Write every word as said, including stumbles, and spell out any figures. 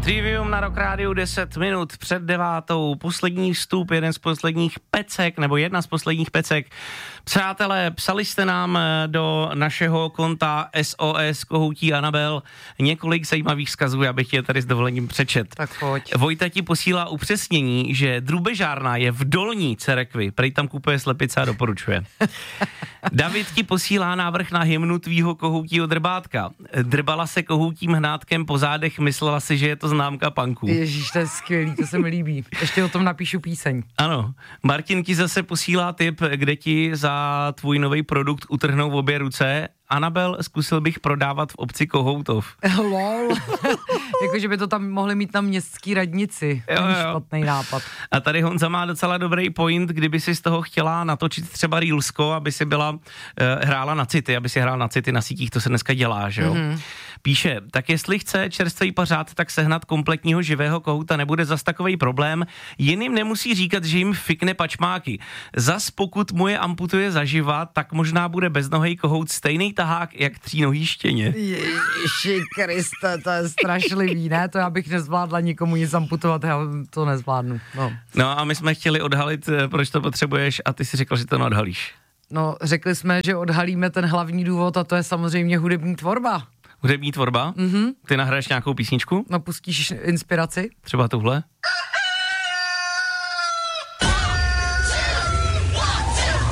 Trivium na Rock Rádiu deset minut před devátou, poslední vstup, jeden z posledních pecek, nebo jedna z posledních pecek. Přátelé, psali jste nám do našeho konta S O S Kohoutí Anabel několik zajímavých vzkazů, já bych je tady s dovolením přečet. Tak pojď. Vojta ti posílá upřesnění, že drůbežárna je v Dolní Cerekvi, prej tam kupuje slepice a doporučuje. David ti posílá návrh na hymnu tvýho kohoutího drbátka. Drbala se kohoutím hnátkem po zádech, myslela si, že je to známka punků. Ježíš, to je skvělý, to se mi líbí. Ještě o tom napíšu píseň. Ano. Martin ti zase posílá tip, kde ti za tvůj nový produkt utrhnou obě ruce. Anabel, zkusil bych prodávat v obci Kohoutov. Lol. Jakože by to tam mohli mít na městský radnici. Jo, jo. Špatný nápad. A tady Honza má docela dobrý point, kdyby si z toho chtěla natočit třeba reelsko, aby si byla, uh, hrála na city, aby si hrála na city na sítích, to se dneska dělá, že jo? Mm-hmm. Píše, tak jestli chce čerstvý pařád, tak sehnat kompletního živého kohouta nebude zas takovej problém. Jiným nemusí říkat, že jim fikne pačmáky. Zas pokud mu je amputuje zaživa, tak možná bude beznohej kohout stejný tahák, jak třínohý štěně. Ježiši Kriste, to je strašlivý, ne? To já bych nezvládla nikomu nic amputovat, já to nezvládnu. No. no a my jsme chtěli odhalit, proč to potřebuješ, a ty si řekl, že to neodhalíš. No, řekli jsme, že odhalíme ten hlavní důvod, a to je samozřejmě hudební tvorba. Hudební tvorba? Mhm. Ty nahraješ nějakou písničku? No, pustíš inspiraci? Třeba tuhle?